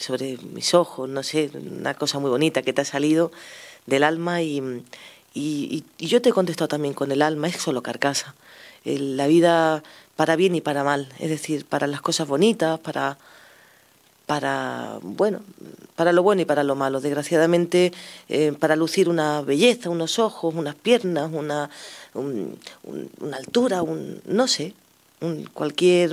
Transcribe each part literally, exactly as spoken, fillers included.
sobre mis ojos, no sé, una cosa muy bonita que te ha salido del alma y, y, y yo te he contestado también con el alma, es solo carcasa. El, la vida para bien y para mal, es decir, para las cosas bonitas, para, para, bueno, para lo bueno y para lo malo. Desgraciadamente, eh, para lucir una belleza, unos ojos, unas piernas, una, un, un, una altura, un, no sé, un, cualquier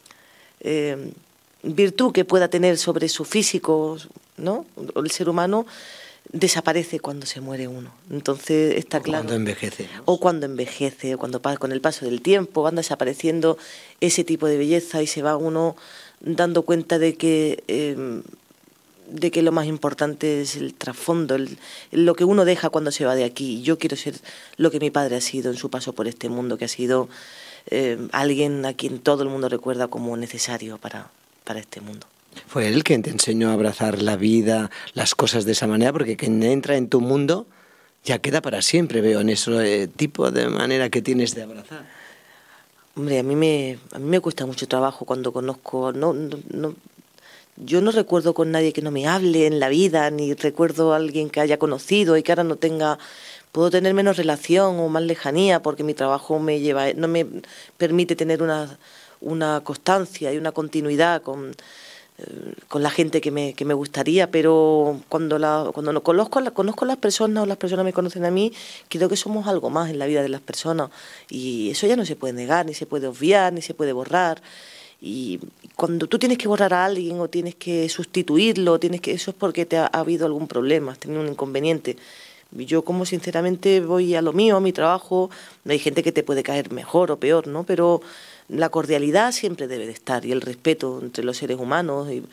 eh, virtud que pueda tener sobre su físico, ¿no? El ser humano desaparece cuando se muere uno. Entonces está claro. Cuando envejece. O cuando envejece, o cuando con el paso del tiempo van desapareciendo ese tipo de belleza y se va uno dando cuenta de que eh, de que lo más importante es el trasfondo, el, lo que uno deja cuando se va de aquí. Yo quiero ser lo que mi padre ha sido en su paso por este mundo, que ha sido eh, alguien a quien todo el mundo recuerda como necesario para, para este mundo. Fue él quien te enseñó a abrazar la vida, las cosas de esa manera, porque quien entra en tu mundo ya queda para siempre, veo en ese tipo de manera que tienes de abrazar. Hombre, a mí me, a mí me cuesta mucho trabajo cuando conozco, no, no, no, yo no recuerdo con nadie que no me hable en la vida, ni recuerdo a alguien que haya conocido y que ahora no tenga, puedo tener menos relación o más lejanía porque mi trabajo me lleva, no me permite tener una, una constancia y una continuidad con con la gente que me, que me gustaría, pero cuando la cuando no conozco, la, conozco a las personas o las personas me conocen a mí, creo que somos algo más en la vida de las personas y eso ya no se puede negar, ni se puede obviar, ni se puede borrar. Y cuando tú tienes que borrar a alguien o tienes que sustituirlo, tienes que eso es porque te ha, ha habido algún problema, has tenido un inconveniente. Yo como sinceramente voy a lo mío, a mi trabajo, hay gente que te puede caer mejor o peor, ¿no? Pero la cordialidad siempre debe de estar y el respeto entre los seres humanos, y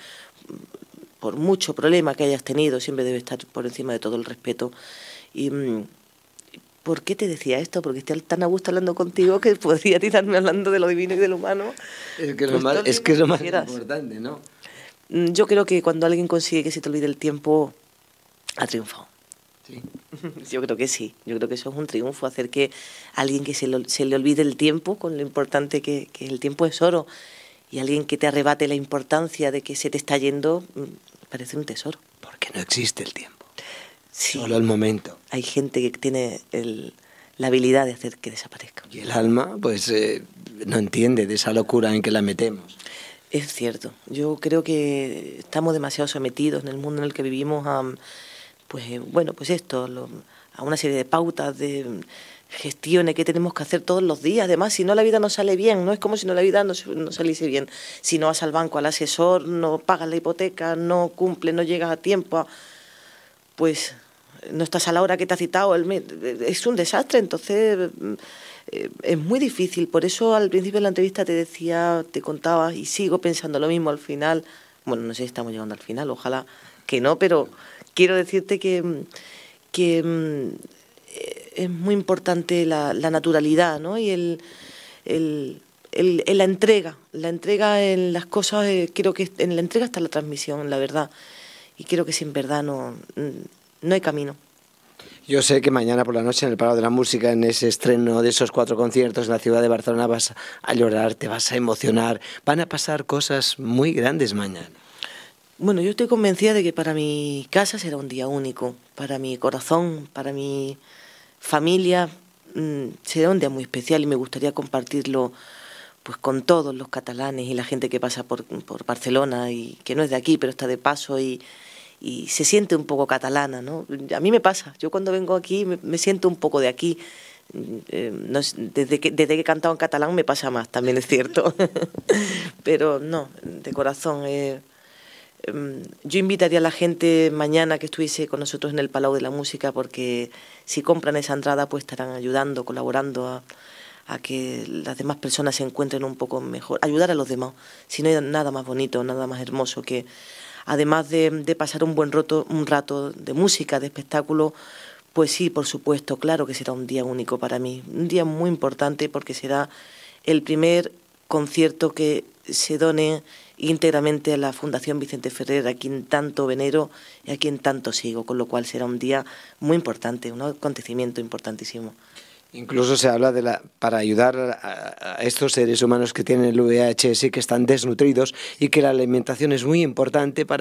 por mucho problema que hayas tenido, siempre debe estar por encima de todo el respeto. Y ¿por qué te decía esto? Porque estoy tan a gusto hablando contigo que podría tirarme hablando de lo divino y de lo humano. Es que, pues lo, más, es, que es lo más importante, ¿no? Yo creo que cuando alguien consigue que se te olvide el tiempo, ha triunfado. Sí. Yo creo que sí, yo creo que eso es un triunfo, hacer que a alguien que se, lo, se le olvide el tiempo, con lo importante que, que el tiempo es oro, y alguien que te arrebate la importancia de que se te está yendo, me parece un tesoro. Porque no existe el tiempo, sí, solo el momento. Hay gente que tiene el, la habilidad de hacer que desaparezca. Y el alma, pues, eh, no entiende de esa locura en que la metemos. Es cierto, yo creo que estamos demasiado sometidos en el mundo en el que vivimos a... pues bueno, pues esto, lo, a una serie de pautas, de gestiones que tenemos que hacer todos los días. Además, si no, la vida no sale bien, no es como si no la vida no, no saliese bien. Si no vas al banco, al asesor, no pagas la hipoteca, no cumples, no llegas a tiempo, pues no estás a la hora que te ha citado, el mes, es un desastre. Entonces eh, es muy difícil. Por eso al principio de la entrevista te decía, te contaba, y sigo pensando lo mismo al final. Bueno, no sé si estamos llegando al final, ojalá que no, pero quiero decirte que, que es muy importante la, la naturalidad, ¿no? Y el, el, el, el, la entrega, la entrega en las cosas, eh, creo que en la entrega está la transmisión, la verdad. Y creo que sin verdad no, no hay camino. Yo sé que mañana por la noche en el Palau de la Música, en ese estreno de esos cuatro conciertos en la ciudad de Barcelona, vas a llorar, te vas a emocionar, van a pasar cosas muy grandes mañana. Bueno, yo estoy convencida de que para mi casa será un día único, para mi corazón, para mi familia, mmm, será un día muy especial y me gustaría compartirlo pues con todos los catalanes y la gente que pasa por, por Barcelona y que no es de aquí, pero está de paso y, y se siente un poco catalana, ¿no? A mí me pasa, yo cuando vengo aquí me, me siento un poco de aquí. Eh, no, desde, que, desde que he cantado en catalán me pasa más, también es cierto, pero no, de corazón. Eh, Yo invitaría a la gente mañana que estuviese con nosotros en el Palau de la Música, porque si compran esa entrada pues estarán ayudando, colaborando a, a que las demás personas se encuentren un poco mejor, ayudar a los demás. Si no hay nada más bonito, nada más hermoso que, además de, de pasar un buen rato, un rato de música, de espectáculo, pues sí, por supuesto, claro que será un día único para mí, un día muy importante porque será el primer concierto que se done íntegramente a la Fundación Vicente Ferrer, a quien tanto venero y a quien tanto sigo, con lo cual será un día muy importante, un acontecimiento importantísimo. Incluso se habla de la para ayudar a, a estos seres humanos que tienen el V I H S y que están desnutridos y que la alimentación es muy importante para